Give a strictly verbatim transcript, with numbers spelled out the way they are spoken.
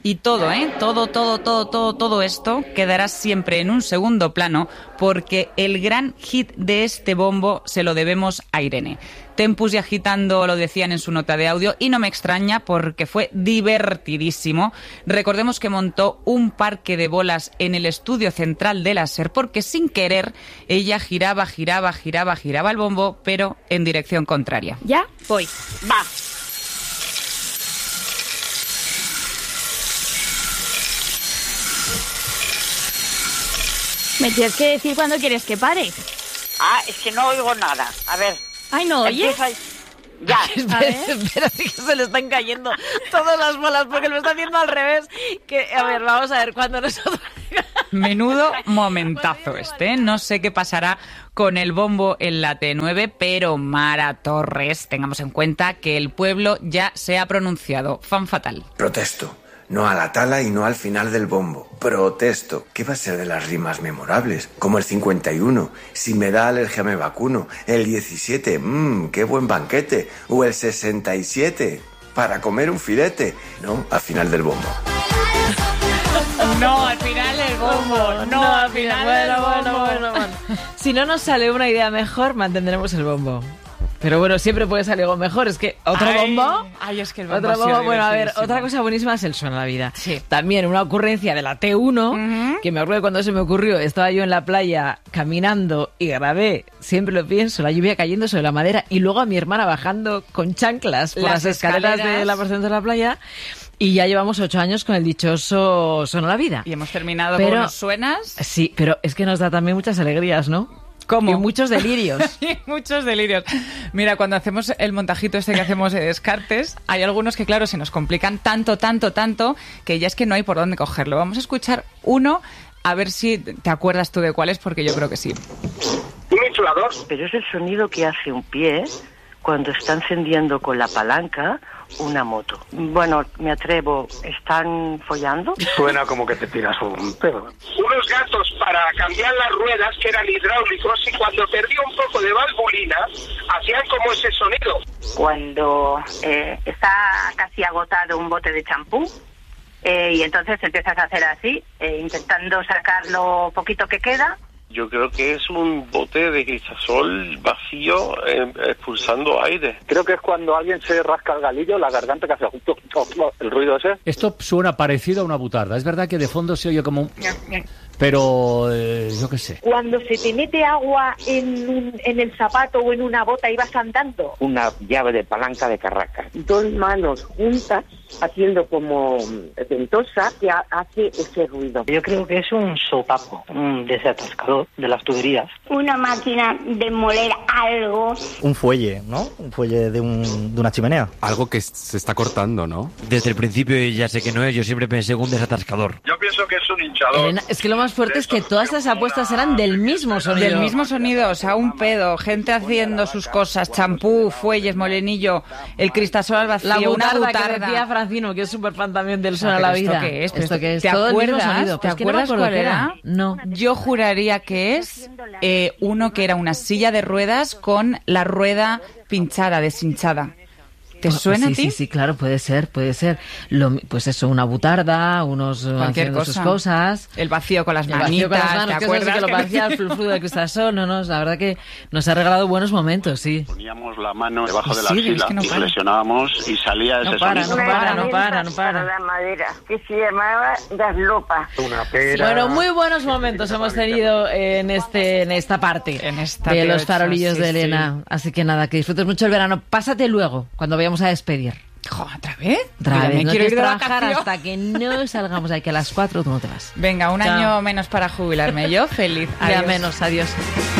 Y todo, ¿eh? Todo, todo, todo, todo, todo esto quedará siempre en un segundo plano porque el gran hit de este bombo se lo debemos a Irene. Tempus y Agitando lo decían en su nota de audio y no me extraña porque fue divertidísimo. Recordemos que montó un parque de bolas en el estudio central de la SER porque sin querer ella giraba, giraba, giraba, giraba el bombo, pero en dirección contraria. ¿Ya? Voy. Va. Me tienes que decir cuándo quieres que pare. Ah, es que no oigo nada. A ver. Ay, no, oye. Empieza... Ya. Espera, espera, sí que se le están cayendo todas las bolas porque lo está haciendo al revés. Que, a ver, vamos a ver cuándo nosotros... Menudo momentazo este, ¿eh? No sé qué pasará con el bombo en la T nueve, pero Mara Torres, tengamos en cuenta que el pueblo ya se ha pronunciado. Fan fatal. Protesto. No a la tala y no al final del bombo. Protesto. ¿Qué va a ser de las rimas memorables? Como el cincuenta y uno, si me da alergia me vacuno. El diecisiete, mmm, qué buen banquete. O el sesenta y siete, para comer un filete. No, al final del bombo. No, al final del bombo. No, no al final bueno, del bombo. Bueno, bueno, bueno. Si no nos sale una idea mejor, mantendremos el bombo. Pero bueno, siempre puede salir algo mejor. Es que otro Ay, bombo. Ay, es que el bombo Otro ha sido bombo. Bueno, a ver, divertidísimo. otra cosa buenísima es el Suena la Vida. Sí. También una ocurrencia de la T uno, Uh-huh. que me acuerdo cuando se me ocurrió. Estaba yo en la playa caminando y grabé, siempre lo pienso, la lluvia cayendo sobre la madera y luego a mi hermana bajando con chanclas por las, Las escaleras, escaleras. de la porción de la playa. Y ya llevamos ocho años con el dichoso Suena la Vida. Y hemos terminado Pero- con los suenas. Sí, pero es que nos da también muchas alegrías, ¿no? ¿Cómo? Y muchos delirios. Y muchos delirios. Mira, cuando hacemos el montajito este que hacemos de Descartes, hay algunos que, claro, se nos complican tanto, tanto, tanto, que ya es que no hay por dónde cogerlo. Vamos a escuchar uno, a ver si te acuerdas tú de cuál es, porque yo creo que sí. Un inflador. Pero es el sonido que hace un pie cuando está encendiendo con la palanca una moto. Bueno, me atrevo, ¿están follando? Suena como que te tiras un pedo. Unos gatos para cambiar las ruedas que eran hidráulicos y cuando perdía un poco de valvulina hacían como ese sonido. Cuando eh, está casi agotado un bote de champú eh, y entonces empiezas a hacer así, eh, intentando sacar lo poquito que queda. Yo creo que es un bote de cristasol vacío eh, expulsando aire. Creo que es cuando alguien se rasca el galillo, la garganta que hace el ruido ese. Esto suena parecido a una butarda. Es verdad que de fondo se oye como un... Pero, eh, yo qué sé. Cuando se te mete agua en, un, en el zapato o en una bota y vas andando. Una llave de palanca de carraca. Dos manos juntas haciendo como ventosa que hace ese ruido. Yo creo que es un sopapo, un desatascador de las tuberías. Una máquina de moler algo. Un fuelle, ¿no? Un fuelle de, un, de una chimenea. Algo que se está cortando, ¿no? Desde el principio ya sé que no es, yo siempre pensé en un desatascador. Yo pienso que es un hinchador. Elena, es que lo más fuerte es que todas esas apuestas eran del mismo sonido. Del mismo sonido, o sea, un pedo, gente haciendo sus cosas, champú, fuelles, molenillo, el cristasol al vacío, La una butarda, butarda. que decía Francino, que es súper fan también del Suena Ah, la pero Vida. ¿esto qué es? ¿Esto qué es? ¿Te Todo el mismo acuerdas? sonido. ¿Te Pues que no me acuerdas acuerdo cuál qué era? No. Yo juraría que es eh, uno que era una silla de ruedas con la rueda pinchada, deshinchada. ¿Te Pues, suena sí, a ti? Sí, sí, claro, puede ser, puede ser. Lo, pues eso, una butarda, unos Cualquier haciendo cosa. sus cosas. El vacío con las El vacío manitas, con las manos, ¿te que eso sí acuerdas? que lo parecía el frufru del cristasol, no, no, la verdad que nos ha regalado buenos momentos, sí. Poníamos la mano debajo de la Sí, es axila que no y para. flexionábamos y salía ese No para, sonido. no para, no para, no Para para. la madera, que se llamaba gaslopa. Una pera. Bueno, muy buenos momentos hemos tenido en este en esta parte En esta de T los ocho, farolillos sí, de Elena. sí. Así que nada, que disfrutes mucho el verano. Pásate luego, cuando vayamos a despedir. Jo, ¿otra vez? Otra Yo ya vez, me no quiero quieres ir de trabajar vacaciones. hasta que no salgamos aquí a las cuatro, tú no te vas. Venga, un Chao. año menos para jubilarme. Yo feliz. Ya Adiós. menos, adiós.